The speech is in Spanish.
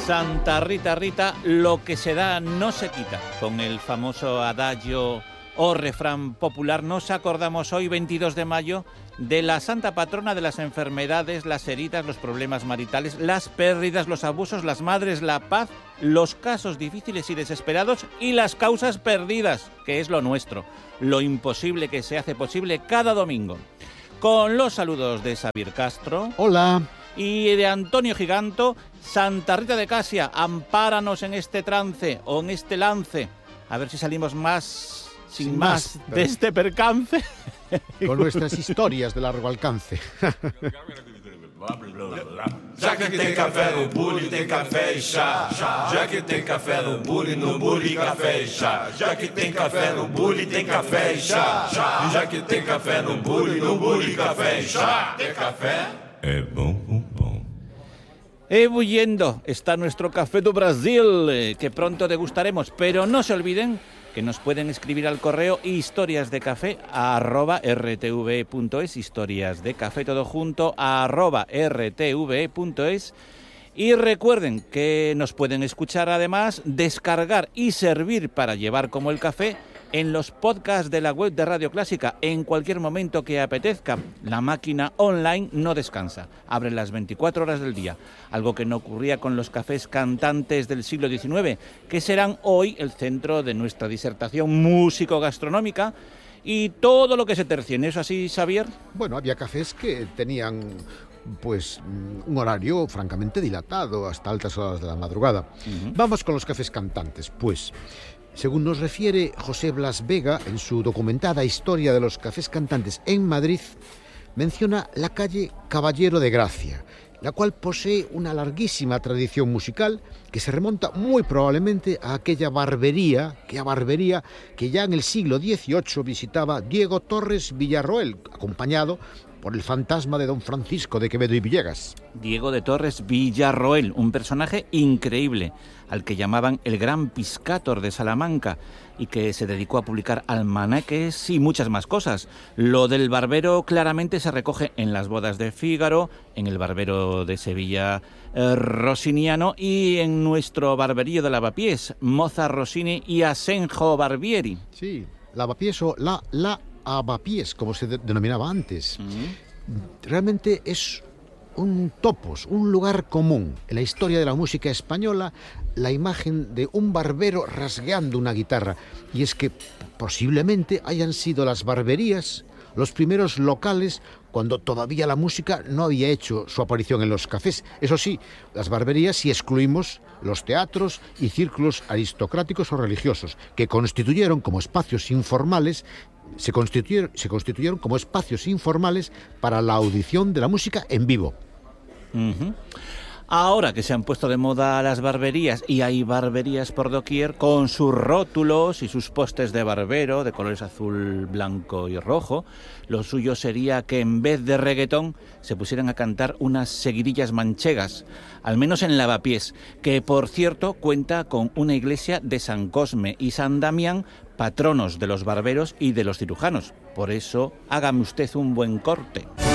Santa Rita, Rita, lo que se da no se quita. Con el famoso adagio o refrán popular nos acordamos hoy, 22 de mayo, de la santa patrona de las enfermedades, las heridas, los problemas maritales, las pérdidas, los abusos, las madres, la paz, los casos difíciles y desesperados y las causas perdidas, que es lo nuestro, lo imposible que se hace posible cada domingo. Con los saludos de Xavier Castro. Hola. Y de Antonio Giganto. Santa Rita de Casia, ampáranos en este trance o en este lance. A ver si salimos más, sin más, de este percance. Con nuestras historias de largo alcance. Já que tem café no bule, tem café e chá. Já que tem café no bule e café e chá. Já que tem café no bule, tem café e chá. Já que tem café no bule e café e chá. Tem café? É bom, bom, bom. Ebulliendo está nuestro café do Brasil, que pronto degustaremos, pero no se olviden que nos pueden escribir al correo historiasdecafé@rtve.es, historiasdecafé todo junto @rtve.es, y recuerden que nos pueden escuchar, además, descargar y servir para llevar como el café en los podcasts de la web de Radio Clásica en cualquier momento que apetezca. La máquina online no descansa, abre las 24 horas del día, algo que no ocurría con los cafés cantantes del siglo XIX, que serán hoy el centro de nuestra disertación músico-gastronómica y todo lo que se tercie. ¿No es así, Xavier? Bueno, había cafés que tenían pues un horario francamente dilatado hasta altas horas de la madrugada. Vamos con los cafés cantantes, pues. Según nos refiere José Blas Vega en su documentada Historia de los cafés cantantes en Madrid, menciona la calle Caballero de Gracia, la cual posee una larguísima tradición musical que se remonta muy probablemente a aquella barbería que ya en el siglo XVIII visitaba Diego Torres Villarroel, acompañado por el fantasma de don Francisco de Quevedo y Villegas. Diego de Torres Villarroel, un personaje increíble, al que llamaban el Gran Piscator de Salamanca, y que se dedicó a publicar almanaques y muchas más cosas. Lo del barbero claramente se recoge en las bodas de Fígaro, en el barbero de Sevilla rossiniano y en nuestro barberío de Lavapiés, Moza Rossini y Asenjo Barbieri. Sí, Lavapiés o la Avapiés, como se denominaba antes. Realmente es un topos, un lugar común en la historia de la música española, la imagen de un barbero rasgueando una guitarra. Y es que posiblemente hayan sido las barberías los primeros locales cuando todavía la música no había hecho su aparición en los cafés. Eso sí, las barberías si excluimos los teatros y círculos aristocráticos o religiosos, que constituyeron como espacios informales, se constituyeron como espacios informales para la audición de la música en vivo. Ahora que se han puesto de moda las barberías, y hay barberías por doquier, con sus rótulos y sus postes de barbero, de colores azul, blanco y rojo, lo suyo sería que en vez de reggaetón se pusieran a cantar unas seguidillas manchegas, al menos en Lavapiés, que por cierto cuenta con una iglesia de San Cosme y San Damián, patronos de los barberos y de los cirujanos. Por eso, hágame usted un buen corte.